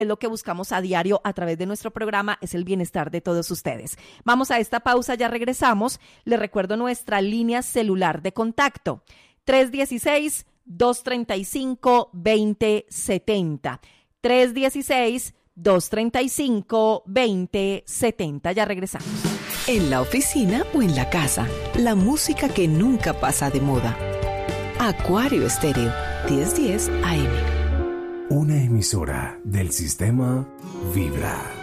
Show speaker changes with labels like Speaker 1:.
Speaker 1: Es lo que buscamos a diario a través de nuestro programa, es el bienestar de todos ustedes. Vamos a esta pausa, ya regresamos. Les recuerdo nuestra línea celular de contacto, 316-235-2070. 316-235-2070. Ya regresamos.
Speaker 2: En la oficina o en la casa, la música que nunca pasa de moda. Acuario Estéreo, 1010 AM.
Speaker 3: Una emisora del sistema Vibra.